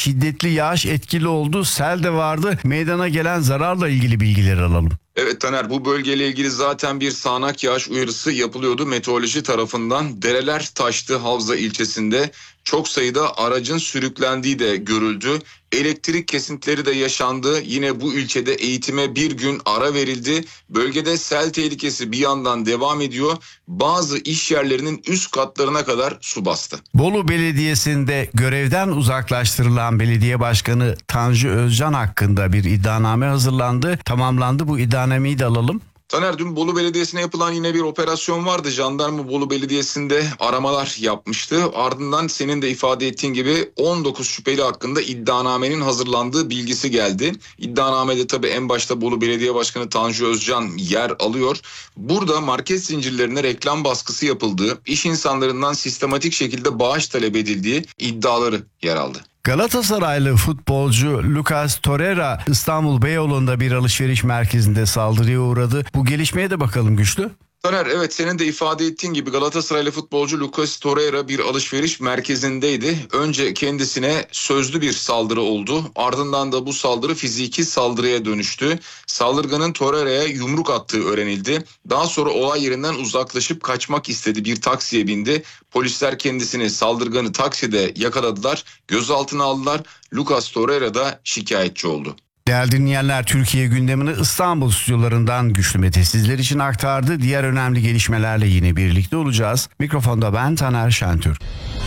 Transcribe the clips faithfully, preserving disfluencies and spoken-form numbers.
şiddetli yağış etkili oldu. Sel de vardı. Meydana gelen zararla ilgili bilgileri alalım. Evet Taner, bu bölgeyle ilgili zaten bir sağanak yağış uyarısı yapılıyordu meteoroloji tarafından. Dereler taştı Havza ilçesinde. Çok sayıda aracın sürüklendiği de görüldü. Elektrik kesintileri de yaşandı. Yine bu ilçede eğitime bir gün ara verildi. Bölgede sel tehlikesi bir yandan devam ediyor. Bazı iş yerlerinin üst katlarına kadar su bastı. Bolu Belediyesi'nde görevden uzaklaştırılan belediye başkanı Tanju Özcan hakkında bir iddianame hazırlandı. Tamamlandı, bu iddianameyi de alalım. Taner, dün Bolu Belediyesi'ne yapılan yine bir operasyon vardı. Jandarma Bolu Belediyesi'nde aramalar yapmıştı. Ardından senin de ifade ettiğin gibi on dokuz şüpheli hakkında iddianamenin hazırlandığı bilgisi geldi. İddianamede tabii en başta Bolu Belediye Başkanı Tanju Özcan yer alıyor. Burada market zincirlerine reklam baskısı yapıldığı, iş insanlarından sistematik şekilde bağış talep edildiği iddiaları yer aldı. Galatasaraylı futbolcu Lucas Torreira İstanbul Beyoğlu'nda bir alışveriş merkezinde saldırıya uğradı. Bu gelişmeye de bakalım Güçlü. Taner, evet, senin de ifade ettiğin gibi Galatasaraylı futbolcu Lucas Torreira bir alışveriş merkezindeydi. Önce kendisine sözlü bir saldırı oldu. Ardından da bu saldırı fiziki saldırıya dönüştü. Saldırganın Torreira'ya yumruk attığı öğrenildi. Daha sonra olay yerinden uzaklaşıp kaçmak istedi. Bir taksiye bindi. Polisler kendisini, saldırganı takside yakaladılar. Gözaltına aldılar. Lucas Torreira da şikayetçi oldu. Değerli dinleyenler, Türkiye gündemini İstanbul stüdyolarından Güçlü Mete sizler için aktardı. Diğer önemli gelişmelerle yine birlikte olacağız. Mikrofonda ben Taner Şentürk.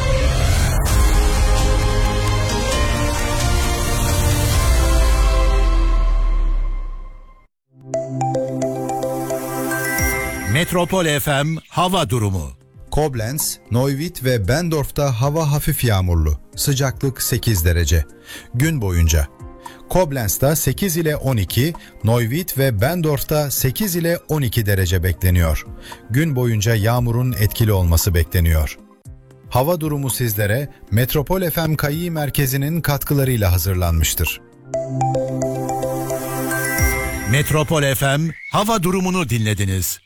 Metropol F M hava durumu. Koblenz, Neuwied ve Bendorf'ta hava hafif yağmurlu. Sıcaklık sekiz derece. Gün boyunca Koblenz'da sekiz ile on iki, Neuwied ve Bendorf'ta sekiz ile on iki derece bekleniyor. Gün boyunca yağmurun etkili olması bekleniyor. Hava durumu sizlere Metropol F M Kayı Merkezi'nin katkılarıyla hazırlanmıştır. Metropol F M hava durumunu dinlediniz.